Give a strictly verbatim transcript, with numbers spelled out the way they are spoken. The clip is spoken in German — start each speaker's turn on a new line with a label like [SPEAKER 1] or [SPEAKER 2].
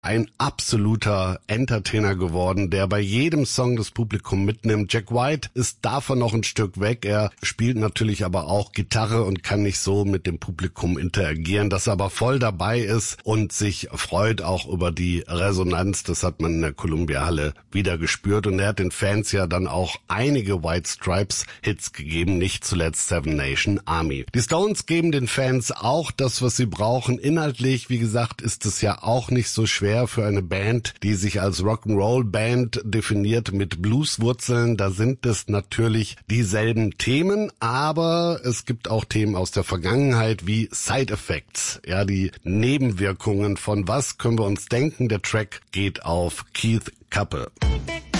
[SPEAKER 1] ein absoluter Entertainer geworden, der bei jedem Song das Publikum mitnimmt. Jack White ist davon noch ein Stück weg. Er spielt natürlich aber auch Gitarre und kann nicht so mit dem Publikum interagieren, dass er aber voll dabei ist und sich freut auch über die Resonanz. Das hat man in der Columbia-Halle wieder gespürt und er hat den Fans ja dann auch einige White Stripes-Hits gegeben, nicht zuletzt Seven Nation Army. Die Stones geben den Fans auch das, was sie brauchen. Inhaltlich, wie gesagt, ist es ja auch nicht so schwer für eine Band, die sich als Rock'n'Roll-Band definiert mit Blueswurzeln. Da sind es natürlich dieselben Themen, aber es gibt auch Themen aus der Vergangenheit wie Side Effects, ja, die Nebenwirkungen von was können wir uns denken. Der Track geht auf Keith Kappe.